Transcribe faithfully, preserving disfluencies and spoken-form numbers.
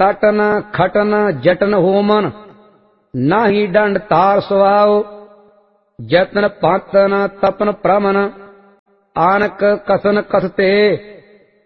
तटन खटन जटन human, नाहि दंड तार सुहाओ। जतन पातन तपन प्रमन, आनक कसन कसते,